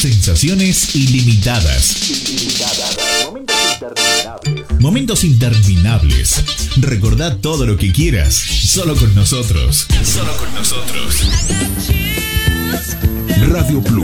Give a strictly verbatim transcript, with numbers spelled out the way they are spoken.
Sensaciones ilimitadas. Ilimitadas. Momentos interminables. Momentos interminables. Recordá todo lo que quieras. Solo con nosotros. Solo con nosotros. Radio Plus.